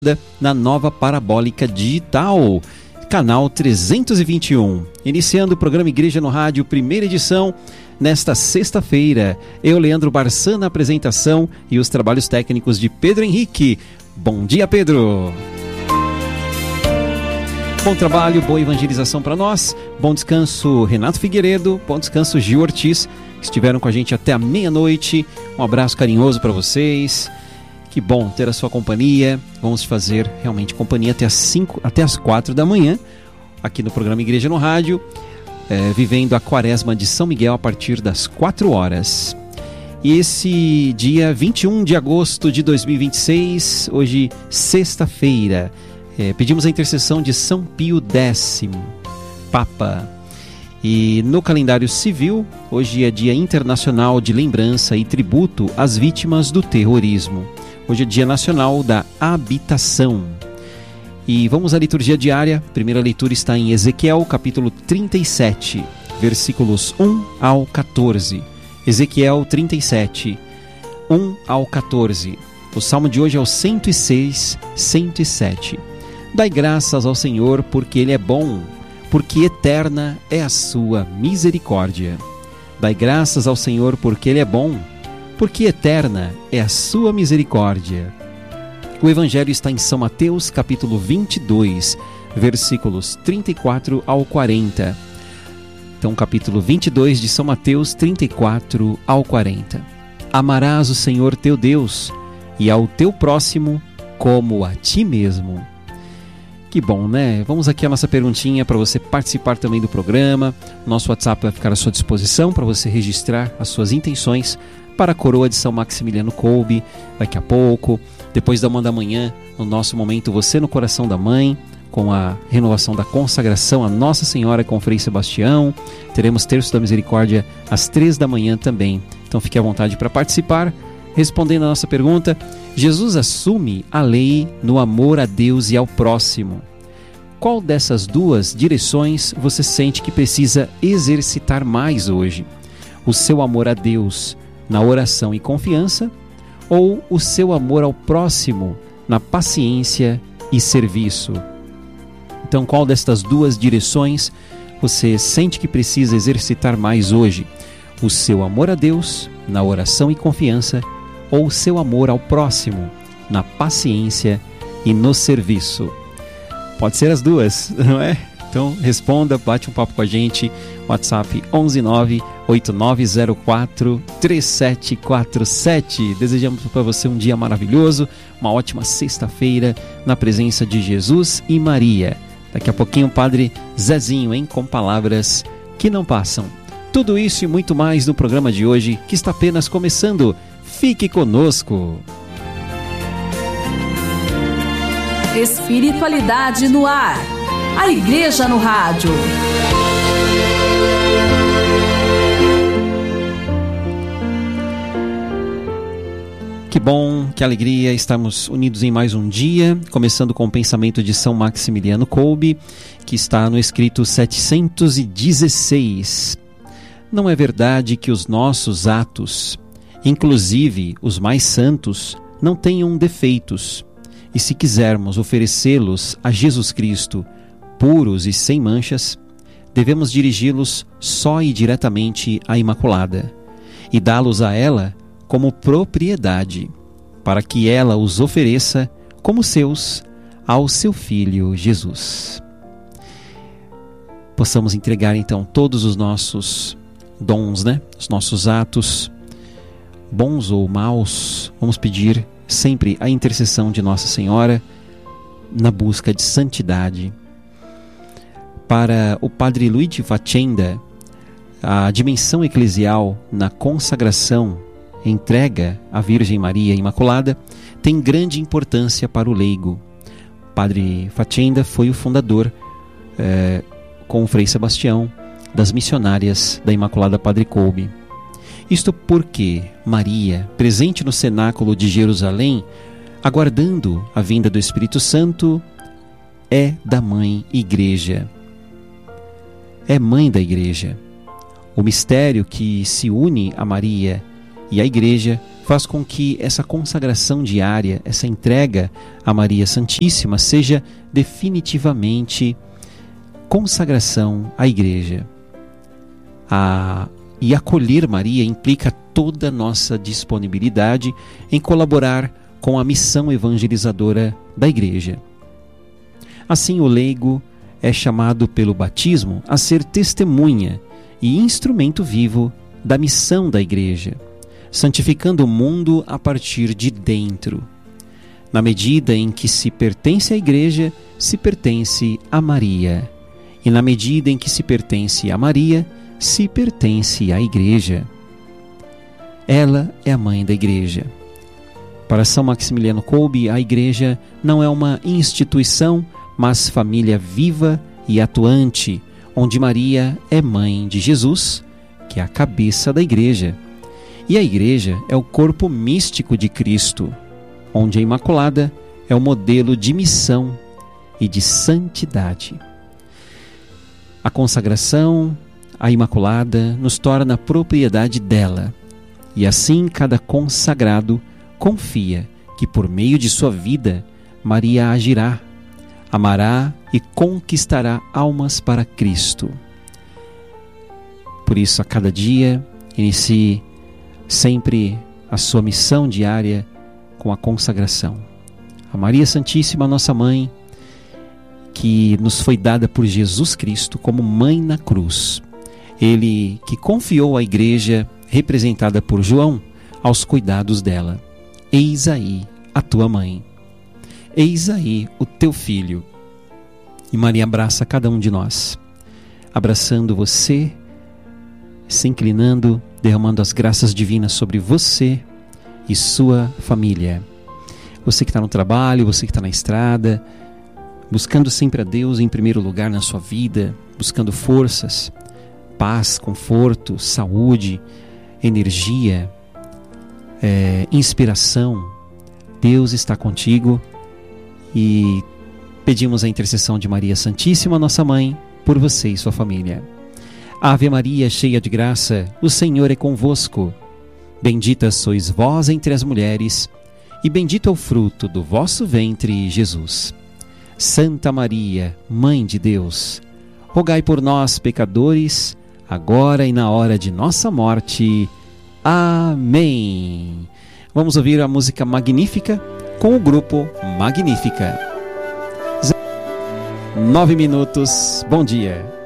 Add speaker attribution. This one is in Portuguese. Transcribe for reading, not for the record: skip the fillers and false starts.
Speaker 1: na nova Parabólica Digital, canal 321. Iniciando o programa Igreja no Rádio, primeira edição, nesta sexta-feira. Eu, Leandro Barçan, na apresentação e os trabalhos técnicos de Pedro Henrique. Bom dia, Pedro! Bom trabalho, boa evangelização para nós. Bom descanso, Renato Figueiredo. Bom descanso, Gil Ortiz, que estiveram com a gente até a meia-noite. Um abraço carinhoso para vocês. Que bom ter a sua companhia. Vamos fazer realmente companhia até as 4 da manhã, aqui no programa Igreja no Rádio, vivendo a Quaresma de São Miguel a partir das 4 horas. E esse dia 21 de agosto de 2026, hoje sexta-feira, pedimos a intercessão de São Pio X, Papa. E no calendário civil, hoje é Dia Internacional de Lembrança e Tributo às Vítimas do Terrorismo. Hoje é Dia Nacional da Habitação. E vamos à liturgia diária. A primeira leitura está em Ezequiel, capítulo 37, versículos 1 ao 14. Ezequiel 37, 1 ao 14. O salmo de hoje é o 106, 107. Dai graças ao Senhor, porque Ele é bom, porque eterna é a sua misericórdia. Dai graças ao Senhor, porque Ele é bom, porque eterna é a sua misericórdia. O Evangelho está em São Mateus, capítulo 22, versículos 34 ao 40. Então, capítulo 22 de São Mateus, 34 ao 40. Amarás o Senhor teu Deus e ao teu próximo como a ti mesmo. Que bom, né? Vamos aqui a nossa perguntinha para você participar também do programa. Nosso WhatsApp vai ficar à sua disposição para você registrar as suas intenções para a coroa de São Maximiliano Kolbe daqui a pouco. Depois da 1 da manhã, no nosso momento Você no Coração da Mãe, com a renovação da consagração a Nossa Senhora com Frei Sebastião. Teremos Terço da Misericórdia às 3 da manhã também. Então fique à vontade para participar. Respondendo a nossa pergunta, Jesus assume a lei no amor a Deus e ao próximo. Qual dessas duas direções você sente que precisa exercitar mais hoje? O seu amor a Deus na oração e confiança, ou o seu amor ao próximo na paciência e serviço? Então, qual destas duas direções você sente que precisa exercitar mais hoje? O seu amor a Deus na oração e confiança, ou o seu amor ao próximo na paciência e no serviço? Pode ser as duas, não é? Então responda, bate um papo com a gente. WhatsApp 11989043747. Desejamos para você um dia maravilhoso, uma ótima sexta-feira na presença de Jesus e Maria. Daqui a pouquinho o Padre Zezinho, com palavras que não passam. Tudo isso e muito mais no programa de hoje, que está apenas começando. Fique conosco.
Speaker 2: Espiritualidade no ar. A Igreja no Rádio.
Speaker 1: Que bom, que alegria, estamos unidos em mais um dia, começando com o pensamento de São Maximiliano Kolbe, que está no escrito 716. Não é verdade que os nossos atos, inclusive os mais santos, não tenham defeitos, e se quisermos oferecê-los a Jesus Cristo, puros e sem manchas, devemos dirigi-los só e diretamente à Imaculada e dá-los a ela como propriedade, para que ela os ofereça como seus ao seu Filho Jesus. Possamos entregar então todos os nossos dons, os nossos atos, bons ou maus. Vamos pedir sempre a intercessão de Nossa Senhora na busca de santidade. Para o Padre Luigi Facenda, a dimensão eclesial na consagração, entrega à Virgem Maria Imaculada, tem grande importância para o leigo. Padre Facenda foi o fundador, com o Frei Sebastião, das missionárias da Imaculada Padre Kolbe. Isto porque Maria, presente no cenáculo de Jerusalém, aguardando a vinda do Espírito Santo, é da Mãe Igreja. É mãe da Igreja. O mistério que se une a Maria E a Igreja faz com que essa consagração diária, essa entrega a Maria Santíssima, seja definitivamente consagração à Igreja. E acolher Maria implica toda a nossa disponibilidade em colaborar com a missão evangelizadora da Igreja. Assim, o leigo é chamado pelo batismo a ser testemunha e instrumento vivo da missão da Igreja, santificando o mundo a partir de dentro. Na medida em que se pertence à Igreja, se pertence a Maria. E na medida em que se pertence a Maria, se pertence à Igreja. Ela é a mãe da Igreja. Para São Maximiliano Kolbe, a Igreja não é uma instituição, mas família viva e atuante, onde Maria é mãe de Jesus, que é a cabeça da Igreja. E a Igreja é o corpo místico de Cristo, onde a Imaculada é o modelo de missão e de santidade. A consagração à Imaculada nos torna propriedade dela, e assim cada consagrado confia que por meio de sua vida Maria agirá, amará e conquistará almas para Cristo. Por isso, a cada dia, inicie sempre a sua missão diária com a consagração. A Maria Santíssima, nossa mãe, que nos foi dada por Jesus Cristo como mãe na cruz. Ele que confiou a Igreja, representada por João, aos cuidados dela. Eis aí a tua mãe. Eis aí o teu filho. E Maria abraça cada um de nós, abraçando você, se inclinando, derramando as graças divinas sobre você e sua família. Você que está no trabalho, você que está na estrada, buscando sempre a Deus em primeiro lugar na sua vida, buscando forças, paz, conforto, saúde, energia, inspiração. Deus está contigo e pedimos a intercessão de Maria Santíssima, nossa mãe, por você e sua família. Ave Maria, cheia de graça, o Senhor é convosco. Bendita sois vós entre as mulheres, e bendito é o fruto do vosso ventre, Jesus. Santa Maria, Mãe de Deus, rogai por nós, pecadores, agora e na hora de nossa morte. Amém. Vamos ouvir a música Magnífica com o grupo Magnífica. 9 minutos, bom dia.